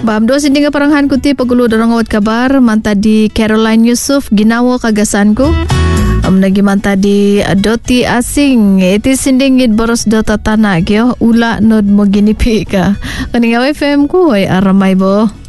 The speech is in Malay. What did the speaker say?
Bam do sinding peranghan kuti pagulu darangawat kabar manta di Caroline Yusuf ginawa kagasanku. Nagi manta di doti asing iti sindingit boros dota tanah kyo ula nod mo ginipi ka. Kaningaw FM ko ay aramay bo.